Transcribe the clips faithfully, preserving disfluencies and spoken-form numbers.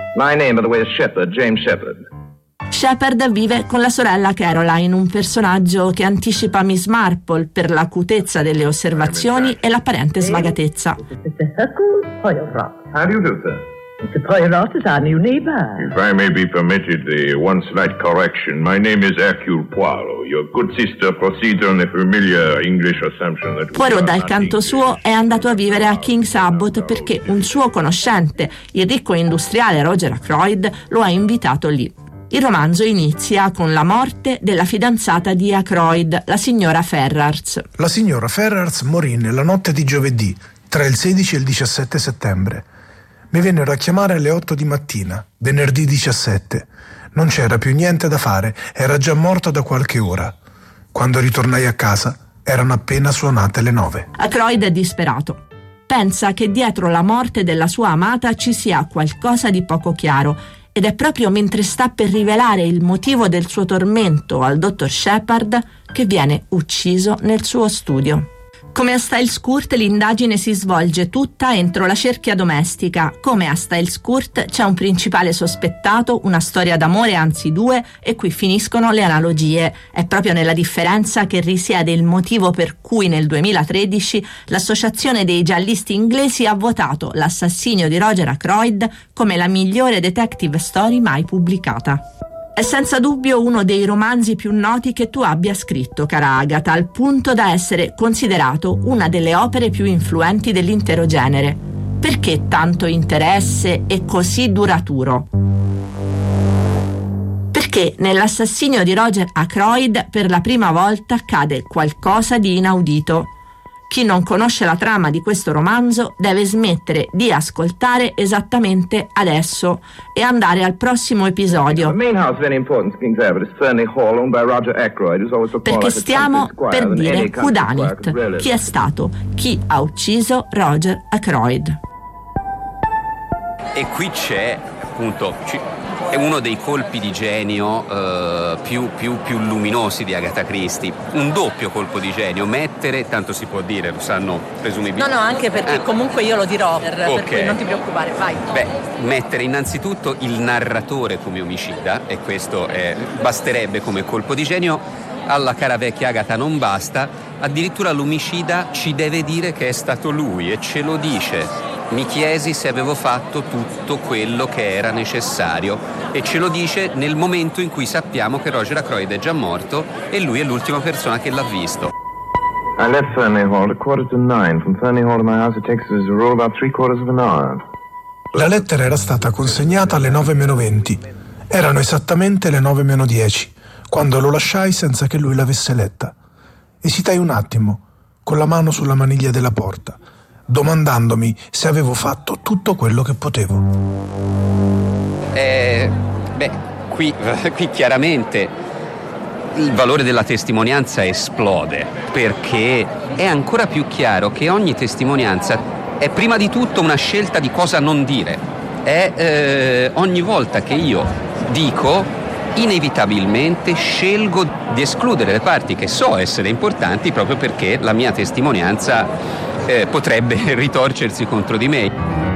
My name, by the way, is Shepard, James Shepard. Shepard vive con la sorella Caroline, un personaggio che anticipa Miss Marple per l'acutezza delle osservazioni e l'apparente svagatezza. How do you do, sir? Mister Poirot is our new neighbor. If I may be permitted uh, one slight correction, my name is Hercule Poirot. Your good sister proceeds on the familiar English assumption that... Poirot, dal canto suo, è andato a vivere a King's Abbot perché un suo conoscente, il ricco industriale Roger Ackroyd, lo ha invitato lì. Il romanzo inizia con la morte della fidanzata di Ackroyd, la signora Ferrars. La signora Ferrars morì nella notte di giovedì, tra il sedici e il diciassette settembre. Mi vennero a chiamare alle otto di mattina, venerdì diciassette. Non c'era più niente da fare, era già morta da qualche ora. Quando ritornai a casa, erano appena suonate le nove. Ackroyd è disperato. Pensa che dietro la morte della sua amata ci sia qualcosa di poco chiaro, ed è proprio mentre sta per rivelare il motivo del suo tormento al dottor Shepard che viene ucciso nel suo studio. Come a Styles Court, l'indagine si svolge tutta entro la cerchia domestica. Come a Styles Court c'è un principale sospettato, una storia d'amore, anzi due, e qui finiscono le analogie. È proprio nella differenza che risiede il motivo per cui nel duemilatredici l'Associazione dei giallisti inglesi ha votato L'assassinio di Roger Ackroyd come la migliore detective story mai pubblicata. È senza dubbio uno dei romanzi più noti che tu abbia scritto, cara Agatha, al punto da essere considerato una delle opere più influenti dell'intero genere. Perché tanto interesse e così duraturo? Perché nell'assassinio di Roger Ackroyd per la prima volta accade qualcosa di inaudito. Chi non conosce la trama di questo romanzo deve smettere di ascoltare esattamente adesso e andare al prossimo episodio. Perché stiamo per dire whodunit, chi è stato, chi ha ucciso Roger Ackroyd. E qui c'è appunto è uno dei colpi di genio eh, più, più, più luminosi di Agatha Christie, un doppio colpo di genio, mettere, tanto si può dire, lo sanno presumibilmente. No, no, anche perché eh. comunque io lo dirò, per, okay. per cui non ti preoccupare, vai. Beh, mettere innanzitutto il narratore come omicida, e questo è, basterebbe come colpo di genio. Alla cara vecchia Agatha non basta, addirittura l'omicida ci deve dire che è stato lui e ce lo dice. Mi chiesi se avevo fatto tutto quello che era necessario e ce lo dice nel momento in cui sappiamo che Roger Ackroyd è già morto e lui è l'ultima persona che l'ha visto. I left Fernie Hall at quarter to nine. From Fernie Hall to my house it takes us a roll about three quarters of an hour. La lettera era stata consegnata alle nove meno venti. Erano esattamente le nove meno dieci, quando lo lasciai senza che lui l'avesse letta. Esitai un attimo, con la mano sulla maniglia della porta, domandandomi se avevo fatto tutto quello che potevo. Eh, beh, qui, qui chiaramente il valore della testimonianza esplode, perché è ancora più chiaro che ogni testimonianza è prima di tutto una scelta di cosa non dire. È eh, ogni volta che io dico, inevitabilmente scelgo di escludere le parti che so essere importanti proprio perché la mia testimonianza Eh, potrebbe ritorcersi contro di me.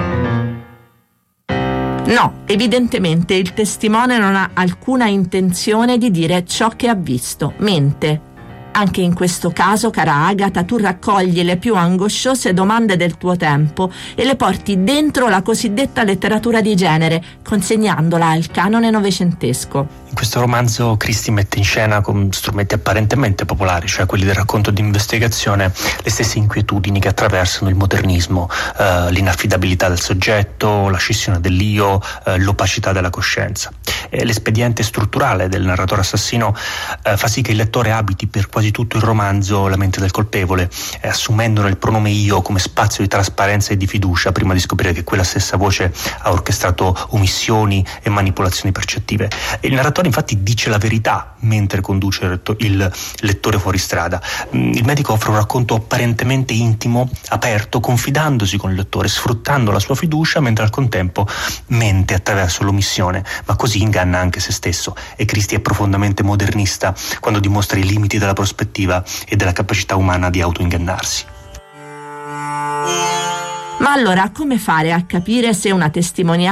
No, evidentemente il testimone non ha alcuna intenzione di dire ciò che ha visto, mente. Anche in questo caso, cara Agatha, tu raccogli le più angosciose domande del tuo tempo e le porti dentro la cosiddetta letteratura di genere, consegnandola al canone novecentesco. In questo romanzo Christie mette in scena con strumenti apparentemente popolari, cioè quelli del racconto di investigazione, le stesse inquietudini che attraversano il modernismo, eh, l'inaffidabilità del soggetto, la scissione dell'io, eh, l'opacità della coscienza. E l'espediente strutturale del narratore assassino eh, fa sì che il lettore abiti per quasi tutto il romanzo la mente del colpevole, eh, assumendone il pronome io come spazio di trasparenza e di fiducia prima di scoprire che quella stessa voce ha orchestrato omissioni e manipolazioni percettive. E il narratore infatti dice la verità mentre conduce il lettore fuori strada. Il medico offre un racconto apparentemente intimo, aperto, confidandosi con il lettore, sfruttando la sua fiducia, mentre al contempo mente attraverso l'omissione, ma così inganna anche se stesso. E Christie è profondamente modernista quando dimostra i limiti della prospettiva e della capacità umana di autoingannarsi. Ma allora come fare a capire se una testimonianza